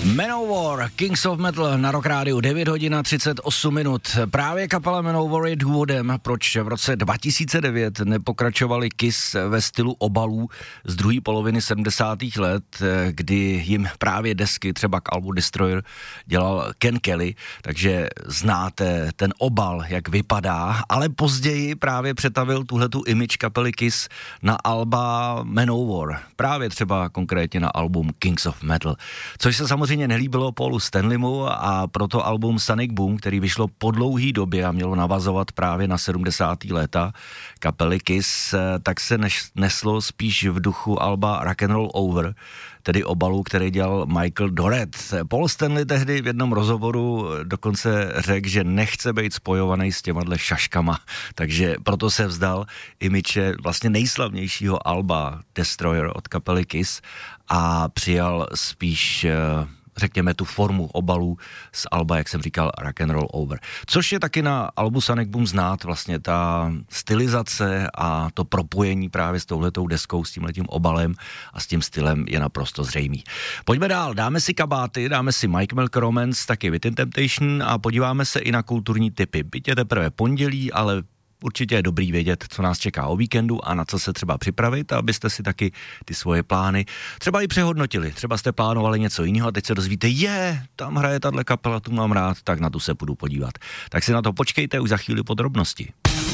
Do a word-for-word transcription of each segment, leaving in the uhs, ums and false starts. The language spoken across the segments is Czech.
Manowar, Kings of Metal na Rock Rádiu, devět hodin a třicet osm minut. Právě kapela Manowar je důvodem, proč v roce dva tisíce devět nepokračovali Kiss ve stylu obalů z druhé poloviny sedmdesátých let, kdy jim právě desky třeba k albu Destroyer dělal Ken Kelly, takže znáte ten obal, jak vypadá, ale později právě přetavil tuhletu image kapely Kiss na alba Manowar, právě třeba konkrétně na album Kings of Metal, což se samozřejmě nelíbilo Paulu Stanleymu a proto album Sonic Boom, který vyšlo po dlouhý době a mělo navazovat právě na sedmdesátá léta kapely Kiss, tak se neslo spíš v duchu alba Rock and Roll Over, tedy obalu, který dělal Michael Dorret. Paul Stanley tehdy v jednom rozhovoru dokonce řekl, že nechce být spojovaný s těmahle šaškama, takže proto se vzdal imiče vlastně nejslavnějšího alba Destroyer od kapely Kiss a přijal spíš, řekněme, tu formu obalů z alba, jak jsem říkal, Rock and Roll Over. Což je taky na albu Sonic Boom znát, vlastně ta stylizace a to propojení právě s touhletou deskou, s tímhletím obalem a s tím stylem je naprosto zřejmý. Pojďme dál, dáme si kabáty, dáme si My Chemical Romance, taky Within Temptation a podíváme se i na kulturní tipy. Byť je teprve pondělí, ale určitě je dobrý vědět, co nás čeká o víkendu a na co se třeba připravit, abyste si taky ty svoje plány třeba i přehodnotili. Třeba jste plánovali něco jiného a teď se dozvíte, je, tam hraje tahle kapela, tu mám rád, tak na tu se půjdu podívat. Tak si na to počkejte, už za chvíli podrobnosti.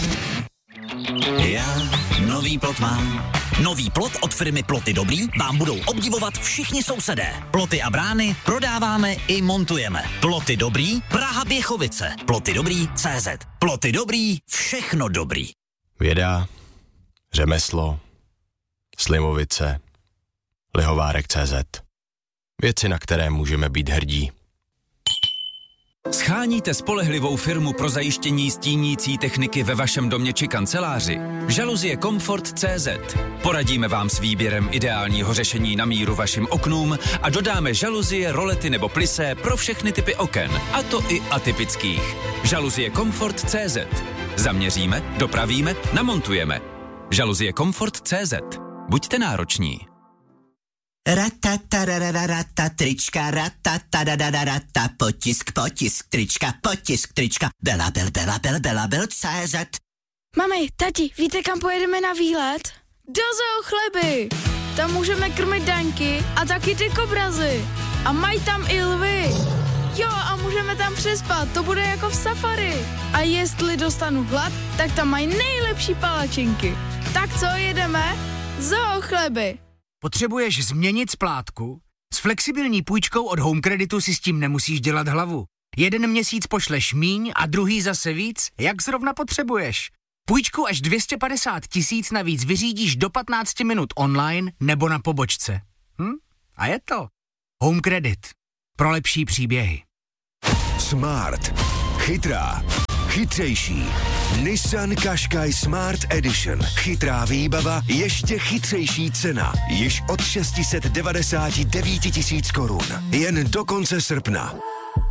Já nový plot mám. Nový plot od firmy Ploty Dobrý vám budou obdivovat všichni sousedé. Ploty a brány prodáváme i montujeme. Ploty Dobrý, Praha Běchovice. Ploty Dobrý C Z. Ploty Dobrý, všechno dobrý. Věda, řemeslo, Slimovice, Lihovárek C Z. Věci, na které můžeme být hrdí. Sháníte spolehlivou firmu pro zajištění stínící techniky ve vašem domě či kanceláři? Žaluzie Comfort tečka cé zet. Poradíme vám s výběrem ideálního řešení na míru vašim oknům a dodáme žaluzie, rolety nebo plisé pro všechny typy oken, a to i atypických. Žaluzie Comfort tečka cé zet. Zaměříme, dopravíme, namontujeme. Žaluzie Comfort tečka cé zet. Buďte nároční. Ratatarararata, trička, ratatadadadata, potisk, potisk, trička, potisk, trička, bela, bel, bela, bel, bela, bel, C Z. Mami, tati, víte, kam pojedeme na výlet? Do Zoo Chleby! Tam můžeme krmit daňky a taky ty kobrazy. A mají tam i lvy. Jo, a můžeme tam přespat, to bude jako v safari. A jestli dostanu hlad, tak tam mají nejlepší palačinky. Tak co, jedeme? Zoo Chleby! Potřebuješ změnit splátku? S flexibilní půjčkou od Home Creditu si s tím nemusíš dělat hlavu. Jeden měsíc pošleš míň a druhý zase víc, jak zrovna potřebuješ. Půjčku až dvě stě padesát tisíc navíc vyřídíš do patnáct minut online nebo na pobočce. Hm? A je to. Home Credit. Pro lepší příběhy. Smart. Chytrá. Chytřejší. Nissan Qashqai Smart Edition. Chytrá výbava, ještě chytřejší cena. Již od šest set devadesát devět tisíc korun. Jen do konce srpna.